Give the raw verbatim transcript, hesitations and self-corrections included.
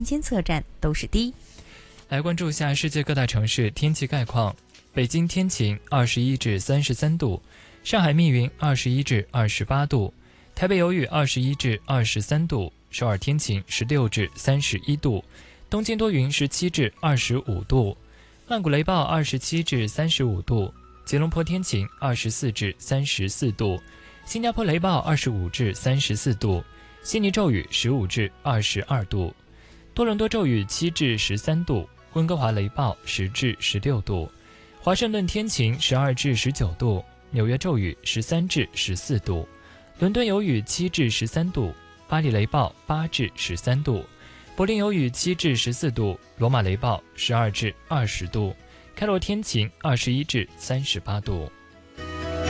监测站都是低。 来关注一下世界各大城市天气概况。北京天晴，二十一至三十三度；上海密云，二十一至二十八度；台北有雨，二十一至二十三度；首尔天晴，十六至三十一度；东京多云，十七至二十五度；曼谷雷暴，二十七至三十五度；吉隆坡天晴，二十四至三十四度；新加坡雷暴，二十五至三十四度；悉尼骤雨，十五至二十二度；多伦多骤雨，七至十三度；温哥华雷暴，十至十六度；华盛顿天晴，十二至十九度；纽约骤雨，十三至十四度；伦敦有雨，七至十三度；巴黎雷暴，八至十三度；柏林有雨，七至十四度；罗马雷暴，十二至二十度；开罗天晴，二十一至三十八度。